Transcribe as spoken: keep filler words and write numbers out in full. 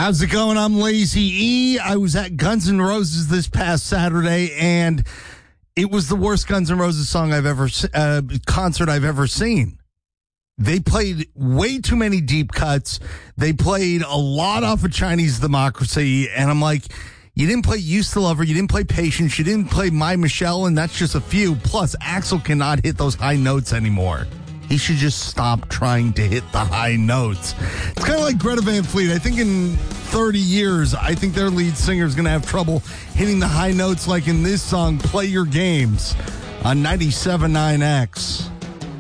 How's it going? I'm Lazy E. I was at Guns N' Roses this past Saturday, and it was the worst Guns N' Roses song I've ever uh, concert I've ever seen. They played way too many deep cuts. They played a lot off of Chinese Democracy, and I'm like, you didn't play Used to Love Her, you didn't play Patience, you didn't play My Michelle, and that's just a few. Plus, Axl cannot hit those high notes anymore. He should just stop trying to hit the high notes. It's kind of like Greta Van Fleet. I think in thirty years, I think their lead singer is going to have trouble hitting the high notes like in this song, Play Your Games, on ninety-seven point nine X.